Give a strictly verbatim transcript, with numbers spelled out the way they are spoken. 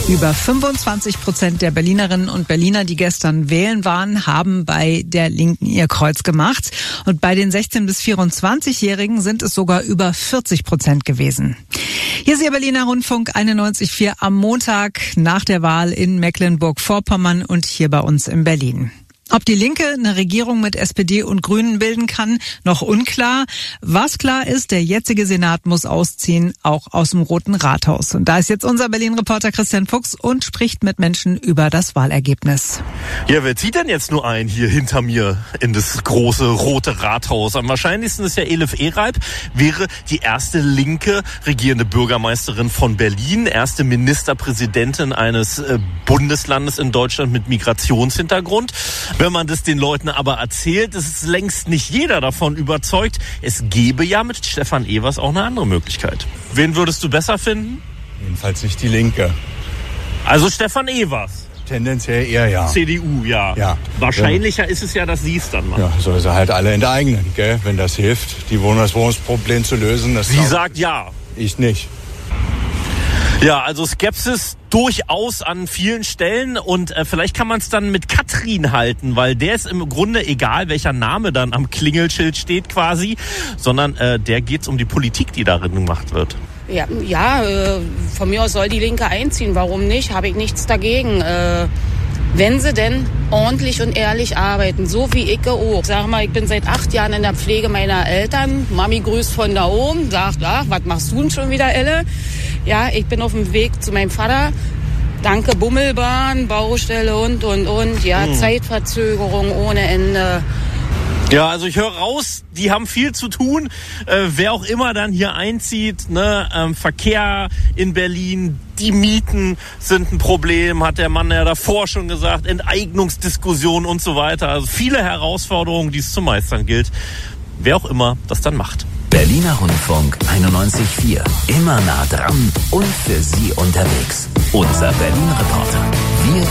Über fünfundzwanzig Prozent der Berlinerinnen und Berliner, die gestern wählen waren, haben bei der Linken ihr Kreuz gemacht. Und bei den sechzehn- bis vierundzwanzigjährigen sind es sogar über vierzig Prozent gewesen. Hier ist Ihr Berliner Rundfunk einundneunzig Komma vier am Montag nach der Wahl in Mecklenburg-Vorpommern und hier bei uns in Berlin. Ob die Linke eine Regierung mit S P D und Grünen bilden kann, noch unklar. Was klar ist, der jetzige Senat muss ausziehen, auch aus dem Roten Rathaus. Und da ist jetzt unser Berlin-Reporter Christian Fuchs und spricht mit Menschen über das Wahlergebnis. Ja, wer zieht denn jetzt nur ein hier hinter mir in das große Rote Rathaus? Am wahrscheinlichsten ist ja Elif Ereib, wäre die erste linke regierende Bürgermeisterin von Berlin, erste Ministerpräsidentin eines äh, Bundeslandes in Deutschland mit Migrationshintergrund. Wenn man das den Leuten aber erzählt, ist längst nicht jeder davon überzeugt. Es gäbe ja mit Stefan Evers auch eine andere Möglichkeit. Wen würdest du besser finden? Jedenfalls nicht die Linke. Also Stefan Evers. Tendenziell eher ja. C D U, ja. ja. Wahrscheinlicher ja. ist es ja, dass sie es dann machen. Ja, soll sie halt alle in der eigenen, gell? Wenn das hilft, die Wohn- das Wohnungsproblem zu lösen. Das sie sagt ja. Ich nicht. Ja, also Skepsis durchaus an vielen Stellen und äh, vielleicht kann man es dann mit Katrin halten, weil der ist im Grunde egal, welcher Name dann am Klingelschild steht quasi, sondern äh, der geht's um die Politik, die darin gemacht wird. Ja, ja äh, von mir aus soll die Linke einziehen, warum nicht, habe ich nichts dagegen. Äh, wenn sie denn ordentlich und ehrlich arbeiten, so wie ich auch. Sag mal, ich bin seit acht Jahren in der Pflege meiner Eltern. Mami grüßt von da oben, sagt, ach, was machst du denn schon wieder, Elle? Ja, ich bin auf dem Weg zu meinem Vater. Danke Bummelbahn, Baustelle und, und, und. Ja, hm. Zeitverzögerung ohne Ende. Ja, also ich höre raus, die haben viel zu tun. Äh, wer auch immer dann hier einzieht, ne, ähm, Verkehr in Berlin, die Mieten sind ein Problem, hat der Mann ja davor schon gesagt, Enteignungsdiskussion und so weiter. Also viele Herausforderungen, die es zu meistern gilt. Wer auch immer das dann macht. Berliner Rundfunk einundneunzig Komma vier. Immer nah dran und für Sie unterwegs. Unser Berlin-Reporter. Wir